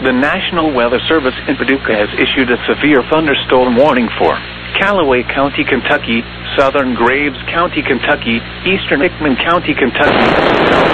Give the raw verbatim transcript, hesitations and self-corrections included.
The National Weather Service in Paducah has issued a severe thunderstorm warning for Callaway County, Kentucky, southern Graves County, Kentucky, eastern Hickman County, Kentucky,